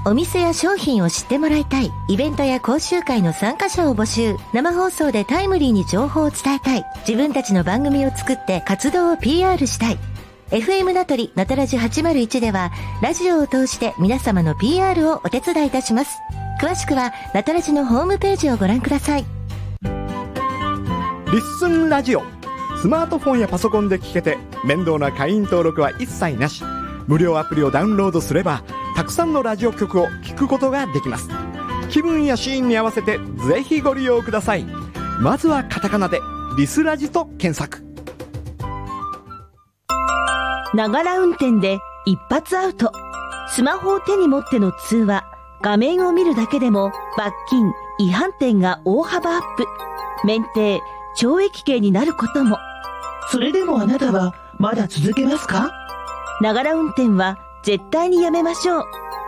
お店や商品を知ってもらいたい。イベントや講習会の参加者を募集。生放送でタイムリーに情報を伝えたい。自分たちの番組を作って活動を PR したい。FM 名取なたらじ801ではラジオを通して皆様の PR をお手伝いいたします。詳しくはなたらじのホームページをご覧ください。 リッスンラジオ、スマートフォンやパソコンで聞けて面倒な会員登録は一切なし。無料アプリをダウンロードすればたくさんのラジオ局を聞くことができます。気分やシーンに合わせてぜひご利用ください。まずはカタカナでリスラジと検索。 ながら運転で一発アウト。スマホを手に持っての通話、画面を見るだけでも罰金、違反点が大幅アップ。免停、懲役刑になることも。 それでもあなたはまだ続けますか？ ながら運転は絶対にやめましょう。